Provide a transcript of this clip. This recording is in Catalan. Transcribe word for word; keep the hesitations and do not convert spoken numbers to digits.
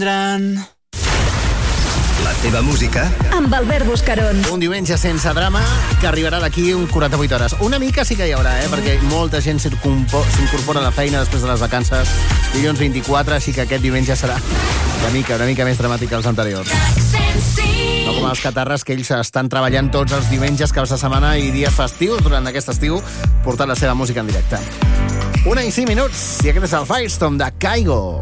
La teva música amb Albert Buscarons. Un diumenge sense drama que arribarà d'aquí un quaranta-vuit hores. Una mica sí que hi haurà, eh? Perquè molta gent s'incorpora a la feina després de les vacances. Dilluns vint-i-quatre, així que aquest diumenge serà una mica, una mica més dramàtic que els anteriors. No com els catarres, que ells estan treballant tots els diumenges, caps de setmana i dies festius durant aquest estiu, portant la seva música en directe. Una i cinc minuts, i aquest és el Firestorm de Kygo.